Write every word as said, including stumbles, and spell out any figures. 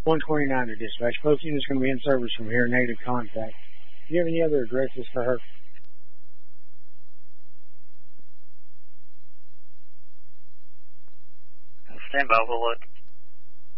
one twenty-nine to dispatch. Both units going to be in service from here, negative contact. Do you have any other addresses for her? Stand by, we'll look.